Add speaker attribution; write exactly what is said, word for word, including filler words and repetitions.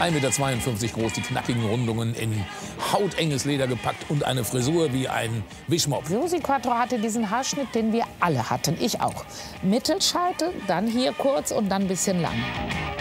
Speaker 1: ein Meter zweiundfünfzig groß, die knackigen Rundungen in hautenges Leder gepackt und eine Frisur wie ein Wischmopp.
Speaker 2: Josie Quattro hatte diesen Haarschnitt, den wir alle hatten, ich auch. Mittelscheitel, dann hier kurz und dann ein bisschen lang.